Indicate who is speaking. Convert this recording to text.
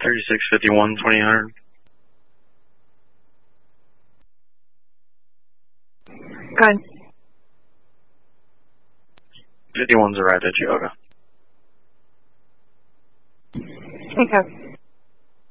Speaker 1: 3651 2000.
Speaker 2: Good.
Speaker 1: 51's arrived at Geauga.
Speaker 2: Okay.